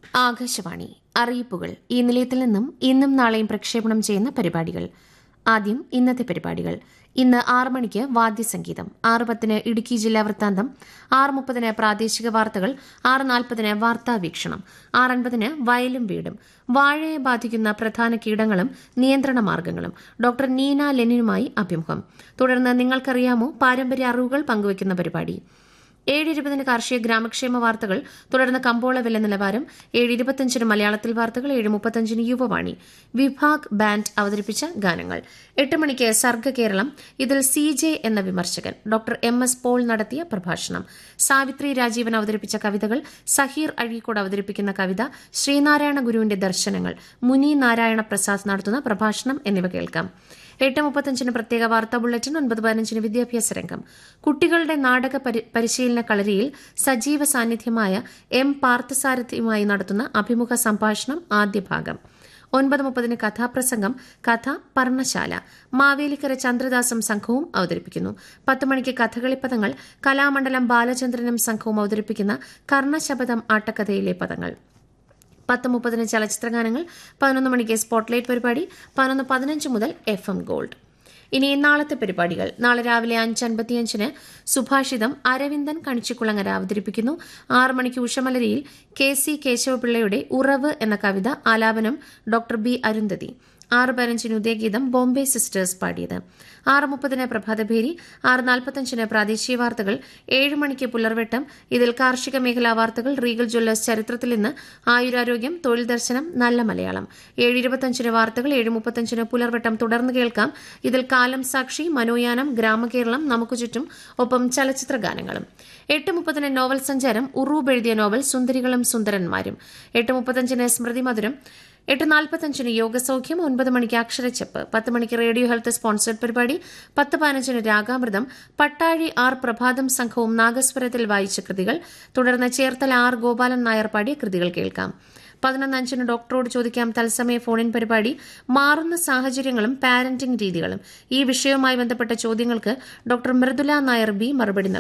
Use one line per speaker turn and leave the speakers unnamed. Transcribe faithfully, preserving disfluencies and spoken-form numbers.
ആകാശവാണി അറിയിപ്പുകൾ. ഈ നിലയത്തിൽ നിന്നും ഇന്നും നാളെയും പ്രക്ഷേപണം ചെയ്യുന്ന പരിപാടികൾ. ആദ്യം ഇന്നത്തെ പരിപാടികൾ. ഇന്ന് ആറ് മണിക്ക് വാദ്യസംഗീതം, ആറ് പത്തിന് ഇടുക്കി ജില്ലാ വൃത്താന്തം, ആറ് മുപ്പതിന് പ്രാദേശിക വാർത്തകൾ, ആറ് നാൽപ്പതിന് വാർത്താവീക്ഷണം, ആറ് അൻപതിന് വയലും വീടും, വാഴയെ ബാധിക്കുന്ന പ്രധാന കീടങ്ങളും നിയന്ത്രണ മാർഗ്ഗങ്ങളും, ഡോക്ടർ നീന ലെനിനുമായി അഭിമുഖം. തുടർന്ന് നിങ്ങൾക്കറിയാമോ പാരമ്പര്യ അറിവുകൾ പങ്കുവയ്ക്കുന്ന പരിപാടി. ഏഴ് ഇരുപതിന് കാർഷിക ഗ്രാമക്ഷേമ വാർത്തകൾ, തുടർന്ന് കമ്പോള വില നിലവാരം, ഏഴ് ഇരുപത്തിയഞ്ചിന് മലയാളത്തിൽ വാർത്തകൾ, ഏഴ് മുപ്പത്തഞ്ചിന് യുവവാണി, വിഭാഗ് ബാൻഡ് അവതരിപ്പിച്ച ഗാനങ്ങൾ. എട്ട് മണിക്ക് സർഗ കേരളം. ഇതിൽ സി ജെ എന്ന വിമർശകൻ ഡോക്ടർ എം എസ് പോൾ നടത്തിയ പ്രഭാഷണം, സാവിത്രി രാജീവൻ അവതരിപ്പിച്ച കവിതകൾ, സഹീർ അഴീക്കോട് അവതരിപ്പിക്കുന്ന കവിത, ശ്രീനാരായണ ഗുരുവിന്റെ ദർശനങ്ങൾ, മുനി നാരായണ പ്രസാദ് നടത്തുന്ന പ്രഭാഷണം എന്നിവ കേൾക്കാം. എട്ട് മുപ്പത്തഞ്ചിന് പ്രത്യേക വാർത്താ ബുള്ളറ്റിൻ, ഒൻപത് പതിനഞ്ചിന് വിദ്യാഭ്യാസ രംഗം. കുട്ടികളുടെ നാടക പരിശീലന കളരിയിൽ സജീവ സാന്നിധ്യമായ എം പാർത്ഥസാരഥിയുമായി നടത്തുന്ന അഭിമുഖ സംഭാഷണം ആദ്യ ഭാഗം. ഒൻപത് മുപ്പതിന് കഥാപ്രസംഗം, കഥ പർണശാല, മാവേലിക്കര ചന്ദ്രദാസും സംഘവും അവതരിപ്പിക്കുന്നു. പത്ത് മണിക്ക് കഥകളിപ്പദങ്ങൾ, കലാമണ്ഡലം ബാലചന്ദ്രനും സംഘവും അവതരിപ്പിക്കുന്ന കർണശബദം ആട്ടക്കഥയിലെ പദങ്ങൾ. പത്ത് മുപ്പതിന് ചലച്ചിത്രഗാനങ്ങൾ, പതിനൊന്ന് മണിക്ക് സ്പോട്ട്ലൈറ്റ് പരിപാടി, പതിനൊന്ന് പതിനഞ്ച് മുതൽ എഫ് എം ഗോൾഡ്. ഇനി നാളത്തെ പരിപാടികൾ. നാളെ രാവിലെ അഞ്ച് അൻപത്തിയഞ്ചിന് സുഭാഷിതം, അരവിന്ദൻ കണിച്ചിക്കുളങ്ങര അവതരിപ്പിക്കുന്നു. ആറ് മണിക്ക് ഉഷമലരിയിൽ കെ സി കേശവപിള്ളയുടെ ഉറവ് എന്ന കവിത ആലാപനം ഡോക്ടർ ബി അരുന്ധതി. ആറ് പതിനഞ്ചിന് ഉദയഗീതം, ബോംബെ സിസ്റ്റേഴ്സ് പാടിയത്. ആറ് മുപ്പതിന് പ്രഭാതഭേരി, ആറ് നാൽപ്പത്തഞ്ചിന് പ്രാദേശിക വാർത്തകൾ, ഏഴ് മണിക്ക് പുലർവെട്ടം. ഇതിൽ കാർഷിക മേഖലാ വാർത്തകൾ, റീഗൽ ജ്വല്ലേഴ്സ് ചരിത്രത്തിൽ നിന്ന്, ആയുരാരോഗ്യം, തൊഴിൽ ദർശനം, നല്ല മലയാളം. ഏഴ് ഇരുപത്തഞ്ചിന് വാർത്തകൾ, ഏഴ് മുപ്പത്തഞ്ചിന് പുലർവെട്ടം തുടർന്ന് കേൾക്കാം. ഇതിൽ കാലം സാക്ഷി, മനോയാനം, ഗ്രാമകേരളം, നമുക്ക് ചുറ്റും, ഒപ്പം ചലച്ചിത്ര ഗാനങ്ങളും. എട്ട് മുപ്പതിന് നോവൽ സഞ്ചാരം, ഉറൂബ് എഴുതിയ നോവൽ സുന്ദരികളും സുന്ദരന്മാരും. എട്ട് മുപ്പത്തഞ്ചിന് സ്മൃതി മധുരം, എട്ട് നാൽപ്പത്തഞ്ചിന് യോഗസൗഖ്യം, ഒൻപത് മണിക്ക് അക്ഷരച്ചെപ്പ്, പത്ത് മണിക്ക് റേഡിയോ ഹെൽത്ത് സ്പോൺസേഡ് പരിപാടി, പത്ത് പതിനഞ്ചിന് രാഗാമൃതം, പട്ടാഴി ആർ പ്രഭാതം സംഘവും നാഗസ്വരത്തിൽ വായിച്ച കൃതികൾ, തുടർന്ന് ചേർത്തല ആർ ഗോപാലൻ നായർ പാടിയ കൃതികൾ കേൾക്കാം. പതിനൊന്ന് അഞ്ചിന് ഡോക്ടറോട് ചോദിക്കാം തത്സമയ ഫോണിൻ പരിപാടി, മാറുന്ന സാഹചര്യങ്ങളും പാരന്റിംഗ് രീതികളും. ഈ വിഷയവുമായി ബന്ധപ്പെട്ട ചോദ്യങ്ങൾക്ക് ഡോക്ടർ മൃദുല നായർ ബി മറുപടി നൽകും.